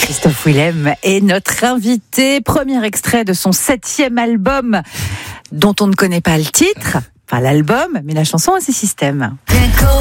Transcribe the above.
Christophe Willem est notre invité. Premier extrait de son 7e album, dont on ne connaît pas le titre, pas l'album, mais la chanson à ses systèmes.